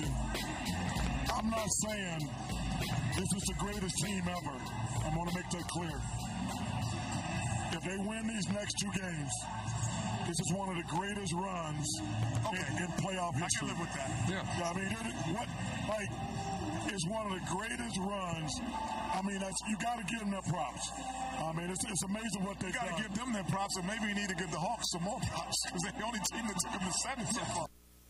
spoken. I'm not saying this is the greatest team ever. I'm going to make that clear. If they win these next two games, this is one of the greatest runs in playoff history. I can live with that. Yeah. I mean, it's one of the greatest runs. I mean, you got to give them their props. I mean, it's amazing what they've done. You got to give them their props, and maybe we need to give the Hawks some more props because they're the only team that took them to 7 so far.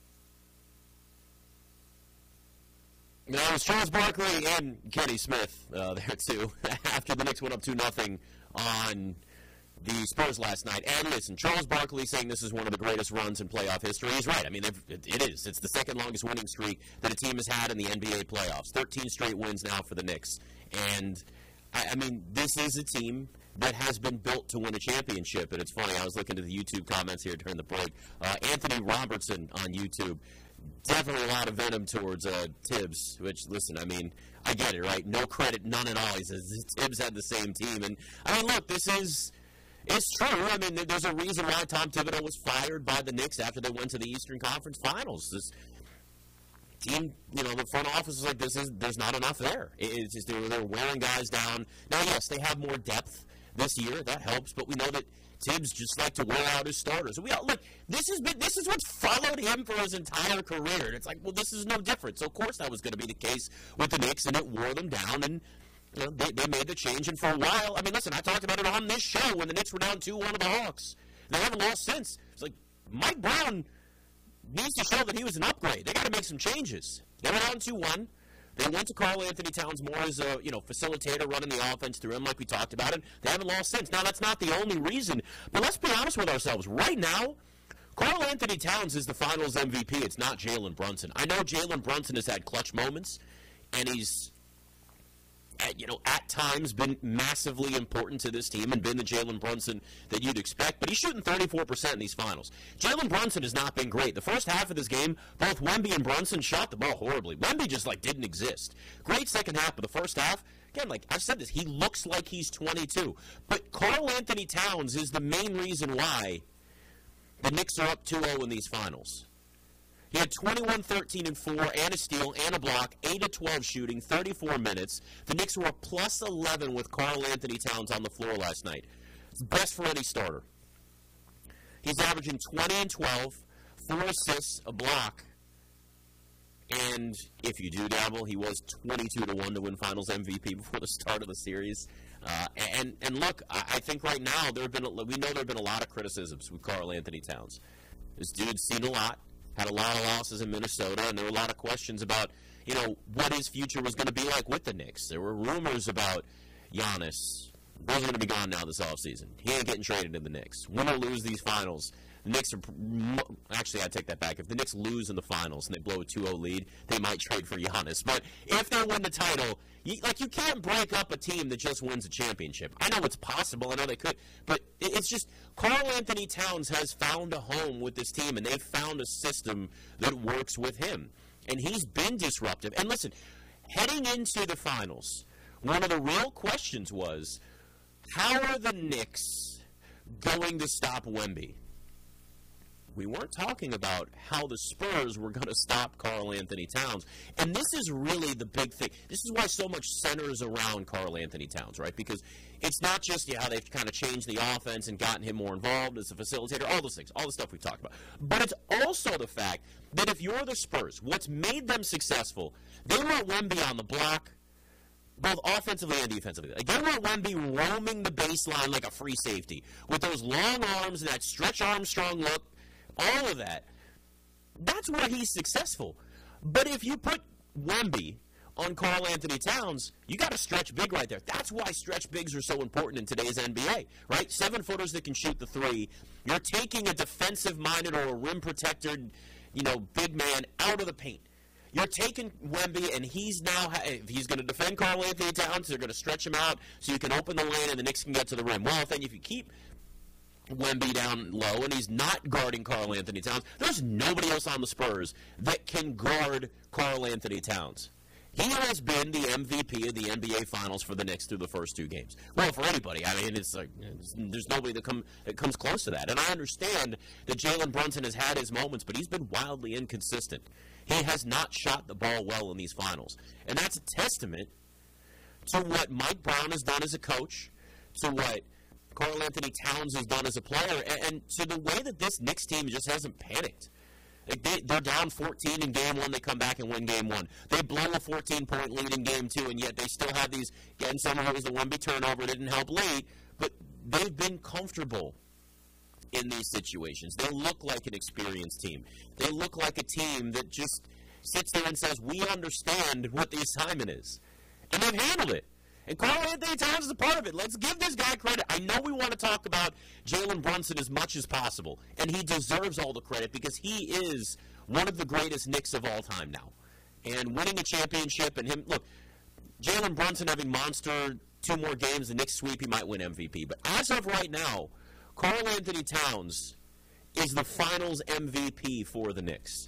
Now, it was Charles Barkley and Kenny Smith there, too, after the Knicks went up 2-0 on the Spurs last night. And listen, Charles Barkley saying this is one of the greatest runs in playoff history. He's right. I mean, it is. It's the second longest winning streak that a team has had in the NBA playoffs. 13 straight wins now for the Knicks. And, I mean, this is a team that has been built to win a championship. And it's funny, I was looking at the YouTube comments here during the break. Anthony Robertson on YouTube, definitely a lot of venom towards Tibbs, which, listen, I mean, I get it, right? No credit, none at all. He says Tibbs had the same team. And, I mean, look, it's true. I mean, there's a reason why Tom Thibodeau was fired by the Knicks after they went to the Eastern Conference Finals. This team, the front office is like, there's not enough there. It's just they're wearing guys down. Now, yes, they have more depth this year. That helps, but we know that Tibbs just like to wear out his starters. Look, this is what's followed him for his entire career. And it's like, well, this is no different. So, of course, that was going to be the case with the Knicks, and it wore them down, and they made the change, and for a while, I mean, listen, I talked about it on this show when the Knicks were down 2-1 to the Hawks. They haven't lost since. It's like, Mike Brown needs to show that he was an upgrade. They got to make some changes. They were down 2-1. They went to Karl Anthony Towns more as a, facilitator running the offense through him like we talked about it. They haven't lost since. Now, that's not the only reason, but let's be honest with ourselves. Right now, Karl Anthony Towns is the Finals MVP. It's not Jalen Brunson. I know Jalen Brunson has had clutch moments, and he's at times been massively important to this team and been the Jalen Brunson that you'd expect, but he's shooting 34% in these finals. Jalen Brunson has not been great. The first half of this game, both Wemby and Brunson shot the ball horribly. Wemby just, didn't exist. Great second half, but the first half, again, I've said this, he looks like he's 22. But Karl Anthony Towns is the main reason why the Knicks are up 2-0 in these finals. He had 21, 13, and 4, and a steal, and a block, 8 of 12 shooting, 34 minutes. The Knicks were a plus 11 with Karl Anthony Towns on the floor last night. It's best for any starter. He's averaging 20 and 12, 4 assists, a block. And if you do dabble, he was 22-1 to win Finals MVP before the start of the series. And look, I think right now we know there have been a lot of criticisms with Karl Anthony Towns. This dude's seen a lot. Had a lot of losses in Minnesota, and there were a lot of questions about, what his future was going to be like with the Knicks. There were rumors about Giannis. Those are going to be gone now this offseason. He ain't getting traded in the Knicks. Win or lose these finals, the Knicks are actually, I take that back. If the Knicks lose in the finals and they blow a 2-0 lead, they might trade for Giannis. But if they win the title, you can't break up a team that just wins a championship. I know it's possible. I know they could. But it's just Karl Anthony Towns has found a home with this team, and they've found a system that works with him. And he's been disruptive. And listen, heading into the finals, one of the real questions was, how are the Knicks going to stop Wemby? We weren't talking about how the Spurs were going to stop Karl Anthony Towns. And this is really the big thing. This is why so much centers around Karl Anthony Towns, right? Because it's not just, how they've kind of changed the offense and gotten him more involved as a facilitator, all those things, all the stuff we've talked about. But it's also the fact that if you're the Spurs, what's made them successful, they want Wemby on the block, both offensively and defensively. They want Wemby roaming the baseline like a free safety with those long arms and that Stretch Armstrong look. All of that, that's where he's successful. But if you put Wemby on Karl Anthony Towns, you got a stretch big right there. That's why stretch bigs are so important in today's NBA, right? 7-footers that can shoot the three. You're taking a defensive-minded or a rim-protected, big man out of the paint. You're taking Wemby, and he's now, if he's going to defend Karl Anthony Towns, they're going to stretch him out so you can open the lane and the Knicks can get to the rim. Well, then if you keep Wemby down low and he's not guarding Karl Anthony Towns, there's nobody else on the Spurs that can guard Karl Anthony Towns. He has been the MVP of the NBA Finals for the Knicks through the first 2 games. Well, for anybody. I mean, there's nobody that comes close to that. And I understand that Jalen Brunson has had his moments, but he's been wildly inconsistent. He has not shot the ball well in these finals. And that's a testament to what Mike Brown has done as a coach, to what Karl-Anthony Towns has done as a player, and to the way that this Knicks team just hasn't panicked. Like they're down 14 in game 1. They come back and win game 1. They blow a 14-point lead in game 2, and yet they still have these. Again, some of it was the Wemby turnover. Didn't help lead, but they've been comfortable in these situations. They look like an experienced team. They look like a team that just sits there and says, we understand what the assignment is. And they've handled it. And Karl-Anthony Towns is a part of it. Let's give this guy credit. I know we want to talk about Jalen Brunson as much as possible, and he deserves all the credit because he is one of the greatest Knicks of all time now. And winning a championship and him, look, Jalen Brunson having monster 2 more games, the Knicks sweep, he might win MVP. But as of right now, Karl-Anthony Towns is the finals MVP for the Knicks.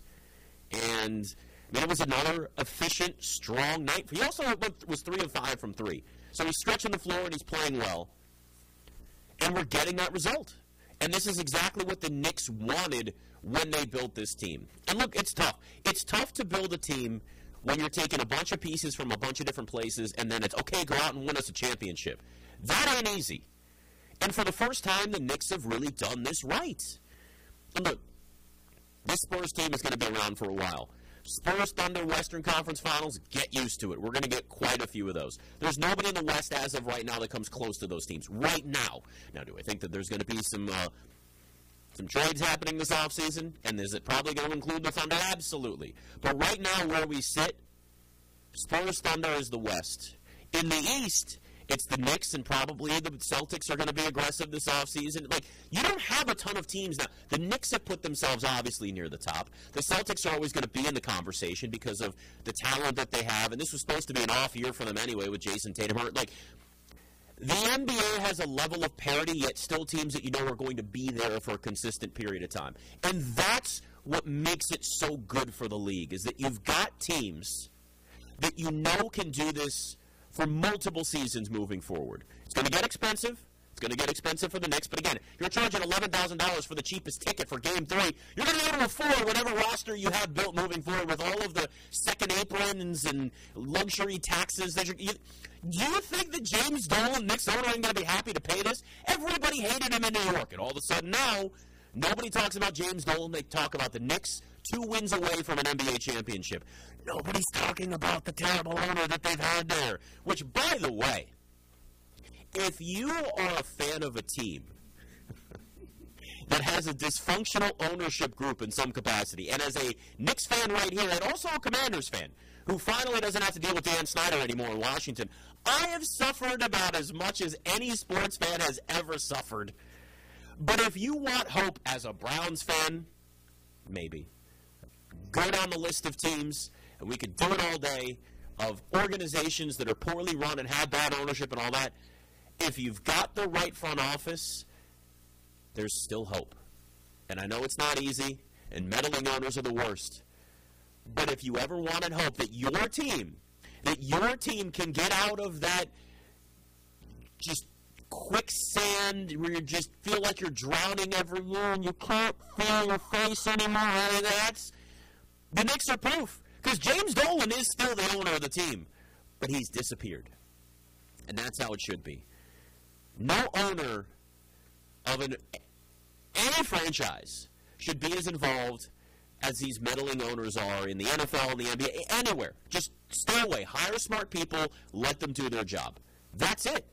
And I mean, it was another efficient, strong night. He also was 3 of 5 from 3. So he's stretching the floor and he's playing well. And we're getting that result. And this is exactly what the Knicks wanted when they built this team. And look, it's tough. It's tough to build a team when you're taking a bunch of pieces from a bunch of different places and then it's, okay, go out and win us a championship. That ain't easy. And for the first time, the Knicks have really done this right. And look, this Spurs team is going to be around for a while. Spurs, Thunder, Western Conference Finals, get used to it. We're going to get quite a few of those. There's nobody in the West as of right now that comes close to those teams. Right now. Now, do I think that there's going to be some trades happening this offseason? And is it probably going to include the Thunder? Absolutely. But right now, where we sit, Spurs, Thunder is the West. In the East, it's the Knicks and probably the Celtics are going to be aggressive this offseason. Like, you don't have a ton of teams now. The Knicks have put themselves obviously near the top. The Celtics are always going to be in the conversation because of the talent that they have. And this was supposed to be an off year for them anyway with Jason Tatum. Like, the NBA has a level of parity, yet still teams that you know are going to be there for a consistent period of time. And that's what makes it so good for the league, is that you've got teams that you know can do this for multiple seasons moving forward. It's going to get expensive. It's going to get expensive for the Knicks. But again, you're charging $11,000 for the cheapest ticket for Game 3. You're going to be able to afford whatever roster you have built moving forward with all of the second aprons and luxury taxes. That do you think that James Dolan, Knicks owner, ain't going to be happy to pay this? Everybody hated him in New York. And all of a sudden now, nobody talks about James Dolan. They talk about the Knicks 2 wins away from an NBA championship. Nobody's talking about the terrible owner that they've had there. Which, by the way, if you are a fan of a team that has a dysfunctional ownership group in some capacity, and as a Knicks fan right here, and also a Commanders fan, who finally doesn't have to deal with Dan Snyder anymore in Washington, I have suffered about as much as any sports fan has ever suffered. But if you want hope as a Browns fan, maybe. Go down the list of teams, and we could do it all day, of organizations that are poorly run and have bad ownership and all that. If you've got the right front office, there's still hope. And I know it's not easy, and meddling owners are the worst. But if you ever wanted hope that your team can get out of that just quicksand where you just feel like you're drowning every year and you can't feel your face anymore, the Knicks are proof. Because James Dolan is still the owner of the team, but he's disappeared. And that's how it should be. No owner of any franchise should be as involved as these meddling owners are in the NFL and the NBA, anywhere. Just stay away. Hire smart people. Let them do their job. That's it.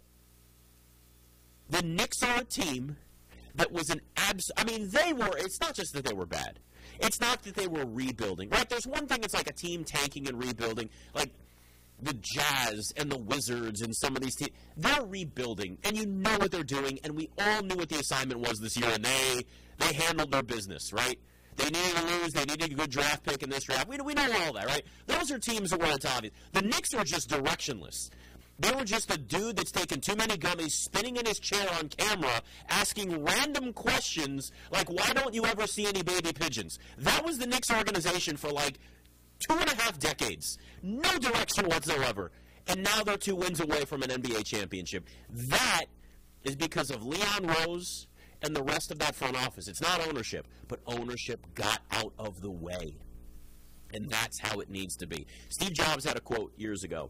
The Knicks are a team that was it's not just that they were bad. It's not that they were rebuilding. Right? There's one thing that's like a team tanking and rebuilding. Like the Jazz and the Wizards and some of these teams. They're rebuilding, and you know what they're doing, and we all knew what the assignment was this year, and they handled their business, right? They needed to lose. They needed a good draft pick in this draft. We know all that, right? Those are teams that were it's obvious. The Knicks are just directionless. They were just a dude that's taken too many gummies, spinning in his chair on camera, asking random questions like, why don't you ever see any baby pigeons? That was the Knicks organization for like 2.5 decades. No direction whatsoever. And now they're 2 wins away from an NBA championship. That is because of Leon Rose and the rest of that front office. It's not ownership, but ownership got out of the way. And that's how it needs to be. Steve Jobs had a quote years ago,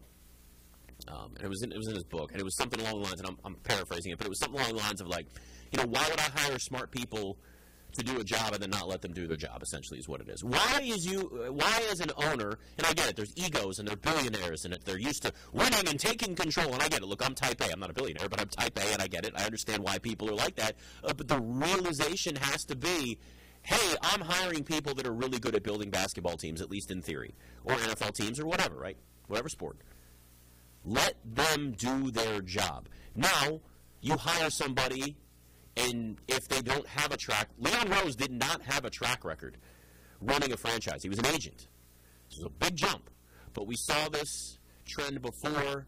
and it was in his book, and it was something along the lines, and I'm paraphrasing it, but it was something along the lines of like, why would I hire smart people to do a job and then not let them do their job, essentially, is what it is. Why as an owner, and I get it, there's egos and they're billionaires and they're used to winning and taking control, and I get it. Look, I'm type A. I'm not a billionaire, but I'm type A, and I get it. I understand why people are like that. But the realization has to be, hey, I'm hiring people that are really good at building basketball teams, at least in theory, or NFL teams or whatever, right? Whatever sport. Let them do their job. Now, you hire somebody, and if they don't have a track, Leon Rose did not have a track record running a franchise. He was an agent. This was a big jump. But we saw this trend before.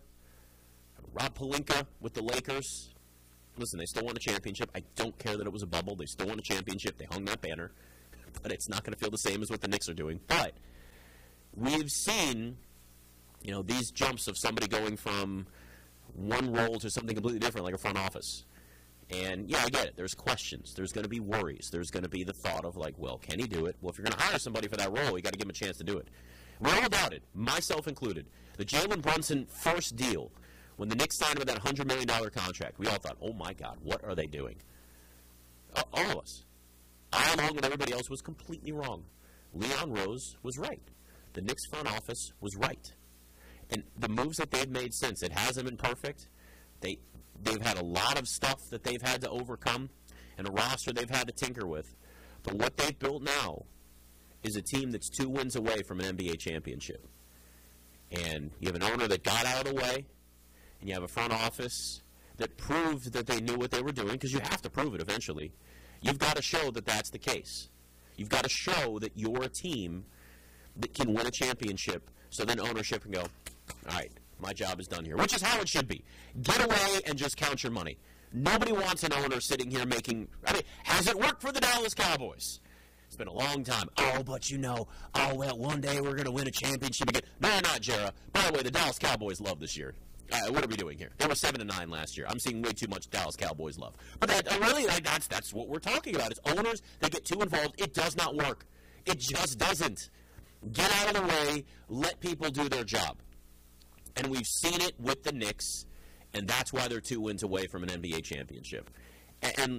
Rob Pelinka with the Lakers. Listen, they still won a championship. I don't care that it was a bubble. They still won a championship. They hung that banner. But it's not going to feel the same as what the Knicks are doing. But we've seen, these jumps of somebody going from one role to something completely different, like a front office. And, yeah, I get it. There's questions. There's going to be worries. There's going to be the thought of, like, well, can he do it? Well, if you're going to hire somebody for that role, you got to give him a chance to do it. We're all doubted, myself included. The Jalen Brunson first deal, when the Knicks signed him with that $100 million contract, we all thought, oh, my God, what are they doing? All of us. I, along with everybody else, was completely wrong. Leon Rose was right. The Knicks front office was right. And the moves that they've made since, it hasn't been perfect. They've had a lot of stuff that they've had to overcome and a roster they've had to tinker with. But what they've built now is a team that's 2 wins away from an NBA championship. And you have an owner that got out of the way, and you have a front office that proved that they knew what they were doing, because you have to prove it eventually. You've got to show that that's the case. You've got to show that you're a team that can win a championship, so then ownership can go, all right, my job is done here, which is how it should be. Get away and just count your money. Nobody wants an owner sitting here has it worked for the Dallas Cowboys? It's been a long time. Oh, but one day we're going to win a championship again. No, not Jera. By the way, the Dallas Cowboys love this year. What are we doing here? They were 7-9 last year. I'm seeing way too much Dallas Cowboys love. But that's what we're talking about. Is owners that get too involved. It does not work. It just doesn't. Get out of the way. Let people do their job. And we've seen it with the Knicks, and that's why they're 2 wins away from an NBA championship. And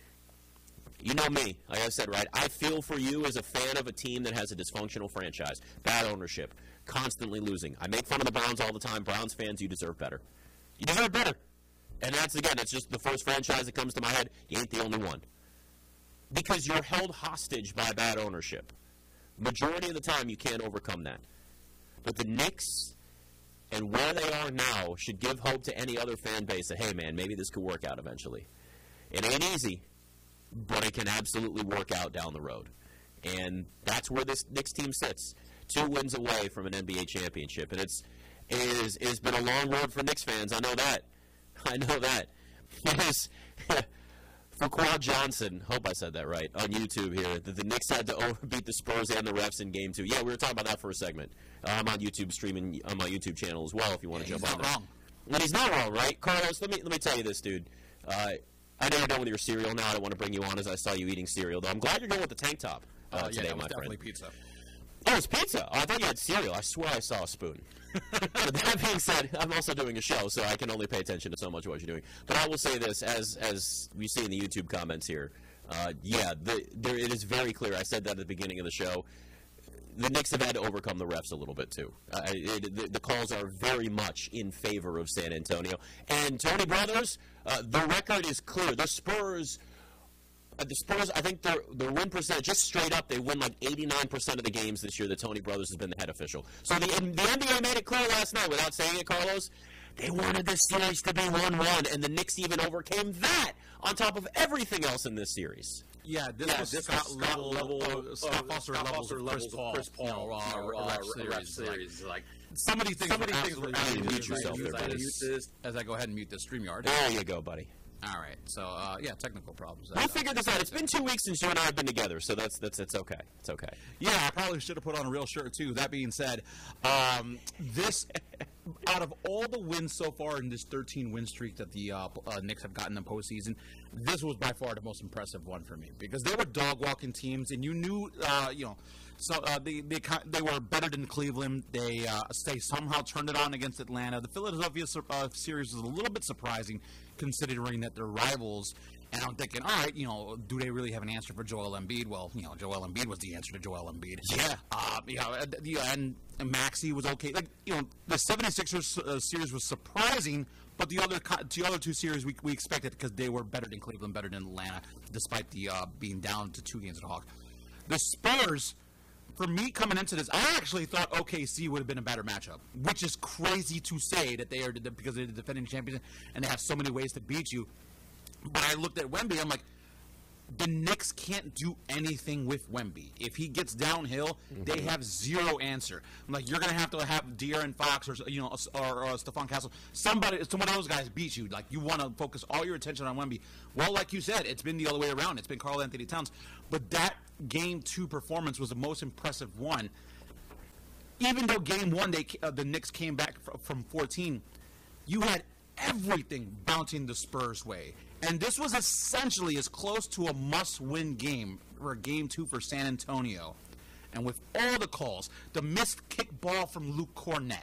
you know me, like I said, right? I feel for you as a fan of a team that has a dysfunctional franchise, bad ownership, constantly losing. I make fun of the Browns all the time. Browns fans, you deserve better. You deserve better. And that's just the first franchise that comes to my head. You ain't the only one. Because you're held hostage by bad ownership. Majority of the time, you can't overcome that. But the Knicks and where they are now should give hope to any other fan base that, hey, man, maybe this could work out eventually. It ain't easy, but it can absolutely work out down the road. And that's where this Knicks team sits, 2 wins away from an NBA championship. And it's been a long road for Knicks fans. I know that. For Quad Johnson, hope I said that right, on YouTube here, that the Knicks had to beat the Spurs and the refs in Game 2. Yeah, we were talking about that for a segment. I'm on YouTube streaming on my YouTube channel as well if you want to jump on there. He's not wrong. And he's not wrong, right? Carlos, let me tell you this, dude. I know you're done with your cereal now. I don't want to bring you on as I saw you eating cereal, though. I'm glad you're going with the tank top today, that was my definitely friend. pizza. Oh, it's pizza. Oh, I thought you had cereal. I swear I saw a spoon. But that being said, I'm also doing a show, so I can only pay attention to so much of what you're doing. But I will say this, as we see in the YouTube comments here, it is very clear. I said that at the beginning of the show. The Knicks have had to overcome the refs a little bit, too. The calls are very much in favor of San Antonio. And Tony Brothers, the record is clear. The Spurs, I think their win percentage, just straight up, they win like 89% of the games this year that Tony Brothers has been the head official. So the NBA made it clear last night, without saying it, Carlos, they wanted this series to be 1-1, and the Knicks even overcame that on top of everything else in this series. Yeah, this was Scott Foster levels of Chris Paul ref series. Like, somebody thinks mute yourself there, buddy. As I go ahead and mute the StreamYard. There you go, buddy. All right. So, technical problems. We'll figure this out. It's been 2 weeks since you and I have been together, so it's okay. It's okay. Yeah, I probably should have put on a real shirt, too. That being said, this, out of all the wins so far in this 13-win streak that the Knicks have gotten in the postseason, this was by far the most impressive one for me. Because they were dog-walking teams, and you knew, so they were better than Cleveland. They somehow turned it on against Atlanta. The Philadelphia series was a little bit surprising, considering that they're rivals. And I'm thinking, all right, do they really have an answer for Joel Embiid? Well, Joel Embiid was the answer to Joel Embiid. Yeah. And Maxey was okay. The 76ers series was surprising, but the other two series we expected because they were better than Cleveland, better than Atlanta, despite the being down to 2 games at Hawks. The Spurs, for me coming into this, I actually thought OKC would have been a better matchup, which is crazy to say that they are because they're the defending champions and they have so many ways to beat you. But I looked at Wemby, I'm like, the Knicks can't do anything with Wemby. If he gets downhill, they have zero answer. I'm like, you're going to have De'Aaron Fox or Stephon Castle. Some of those guys beat you. Like, you want to focus all your attention on Wemby. Well, like you said, it's been the other way around. It's been Karl Anthony Towns. But that Game 2 performance was the most impressive one. Even though Game 1, the Knicks came back from 14, you had everything bouncing the Spurs' way. And this was essentially as close to a must-win game for Game 2 for San Antonio. And with all the calls, the missed kick ball from Luke Cornett,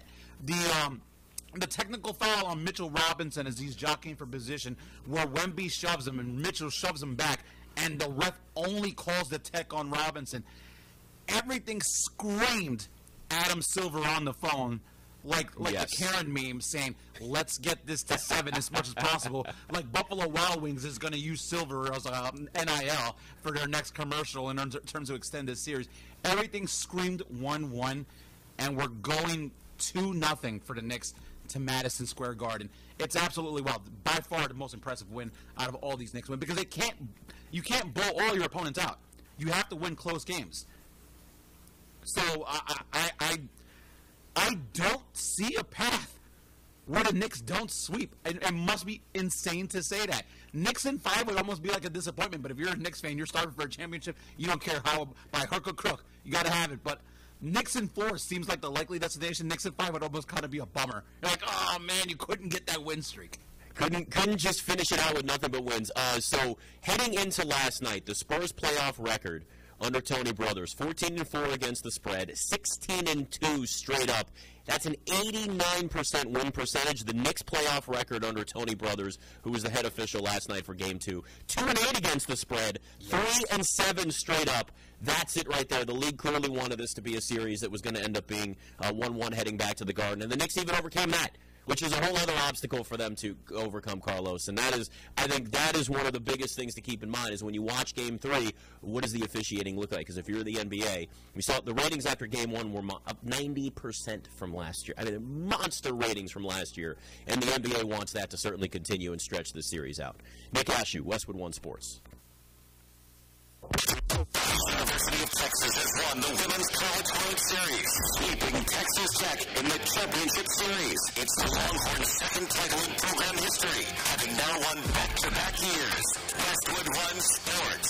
the technical foul on Mitchell Robinson as he's jockeying for position, where Wemby shoves him and Mitchell shoves him back, and the ref only calls the tech on Robinson. Everything screamed Adam Silver on the phone. Like yes. The Karen meme saying, let's get this to 7 as much as possible. Like Buffalo Wild Wings is going to use Silver as NIL for their next commercial in terms of extend this series. Everything screamed 1-1, and we're going 2-0 for the Knicks to Madison Square Garden. It's absolutely wild. By far the most impressive win out of all these Knicks wins because you can't blow all your opponents out. You have to win close games. So I don't see a path where the Knicks don't sweep. It must be insane to say that. Knicks in 5 would almost be like a disappointment, but if you're a Knicks fan, you're starving for a championship, you don't care how, by hook or crook, you got to have it. But Knicks in 4 seems like the likely destination. Knicks in 5 would almost kind of be a bummer. You're like, oh, man, you couldn't get that win streak. Couldn't just finish it out with nothing but wins. So heading into last night, the Spurs playoff record under Tony Brothers, 14-4 against the spread, 16-2 straight up. That's an 89% win percentage. The Knicks playoff record under Tony Brothers, who was the head official last night for Game 2, 2-8 against the spread, 3-7 straight up. That's it right there. The league clearly wanted this to be a series that was going to end up being 1-1 heading back to the Garden, and the Knicks even overcame that, which is a whole other obstacle for them to overcome, Carlos. And I think that is one of the biggest things to keep in mind is when you watch Game 3, what does the officiating look like? Because if you're the NBA, we saw the ratings after Game 1 were up 90% from last year. I mean, monster ratings from last year. And the NBA wants that to certainly continue and stretch this series out. Nick Ashew, Westwood One Sports. University of Texas has won the Women's College World Series, sweeping Texas Tech in the championship series. It's the Longhorns' second title in program history, having now won back-to-back years. Westwood One Sports.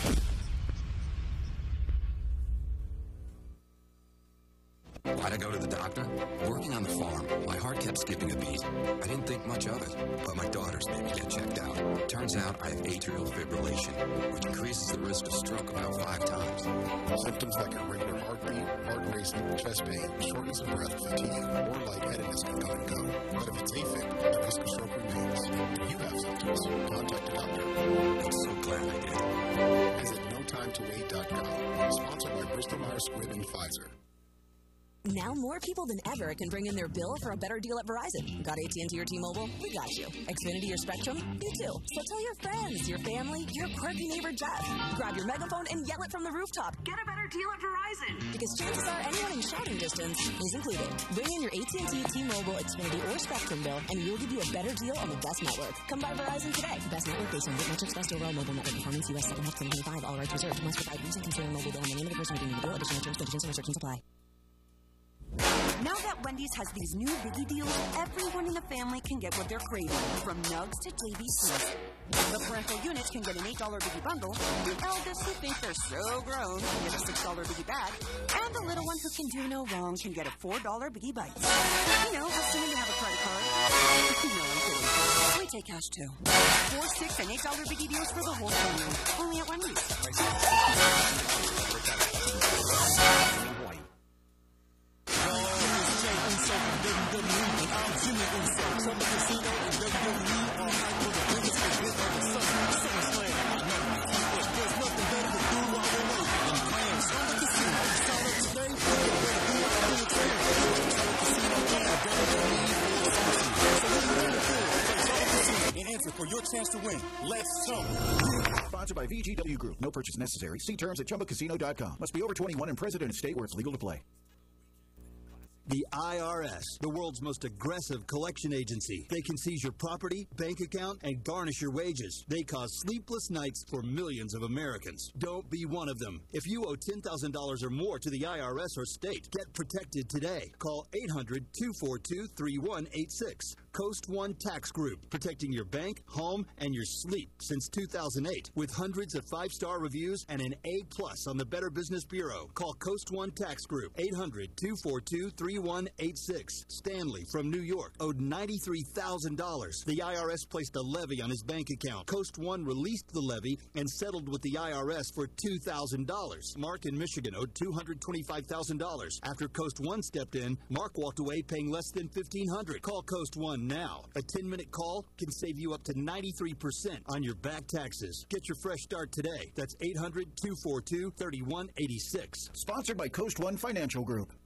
Why'd I go to the doctor? Working on the farm, my heart kept skipping a beat. I didn't think much of it, but my daughters made me get checked out. Turns out I have atrial fibrillation, which increases the risk of stroke about 5 times. Symptoms like irregular heartbeat, heart racing, chest pain, shortness of breath, fatigue, or lightheadedness can come and go. But if it's AFib, the risk of stroke remains. If you have symptoms, contact a doctor. I'm so glad I did. Visit NoTimeToWait.com, sponsored by Bristol Myers Squibb and Pfizer. Now more people than ever can bring in their bill for a better deal at Verizon. Got AT&T or T-Mobile? We got you. Xfinity or Spectrum? You too. So tell your friends, your family, your quirky neighbor Jeff. Grab your megaphone and yell it from the rooftop. Get a better deal at Verizon. Because chances are anyone in shouting distance is included. Bring in your AT&T, T-Mobile, Xfinity, or Spectrum bill, and we'll give you a better deal on the best network. Come by Verizon today. Best network based on metrics, best overall mobile network performance, US 2nd half 2025. All rights reserved. Must provide reason considering mobile bill and the name of the person redeeming the bill. Additional terms, conditions, and restrictions apply. Now that Wendy's has these new biggie deals, everyone in the family can get what they're craving, from nugs to JBCs. The parental unit can get an $8 biggie bundle, the eldest who think they're so grown can get a $6 biggie bag, and the little one who can do no wrong can get a $4 biggie bites. You know, assuming they have a credit card. No, I'm kidding. We take cash too. 4, 6, and $8 biggie deals for the whole family. Only at Wendy's. An answer for your chance to win. Let's go. Sponsored by VGW Group. No purchase necessary. See terms at ChumbaCasino.com. Must be over 21 and present in a state where it's legal to play. The IRS, the world's most aggressive collection agency. They can seize your property, bank account, and garnish your wages. They cause sleepless nights for millions of Americans. Don't be one of them. If you owe $10,000 or more to the IRS or state, get protected today. Call 800-242-3186. Coast One Tax Group, protecting your bank, home, and your sleep since 2008. With hundreds of 5-star reviews and an A+ on the Better Business Bureau. Call Coast One Tax Group, 800-242-3186. Stanley from New York owed $93,000. The IRS placed a levy on his bank account. Coast One released the levy and settled with the IRS for $2,000. Mark in Michigan owed $225,000. After Coast One stepped in, Mark walked away paying less than $1,500. Call Coast One now. A 10-minute call can save you up to 93% on your back taxes. Get your fresh start today. That's 800-242-3186. Sponsored by Coast One Financial Group.